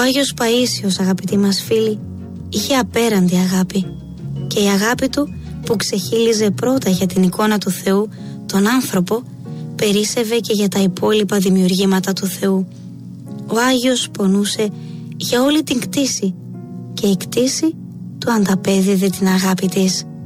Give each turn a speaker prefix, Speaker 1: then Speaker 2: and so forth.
Speaker 1: Άγιος Παΐσιος, αγαπητοί μας φίλοι, είχε απέραντη αγάπη, και η αγάπη του που ξεχύλιζε πρώτα για την εικόνα του Θεού, τον άνθρωπο, περίσσευε και για τα υπόλοιπα δημιουργήματα του Θεού. Ο Άγιος πονούσε για όλη την κτήση, και η κτήση του ανταπέδιδε την αγάπη της.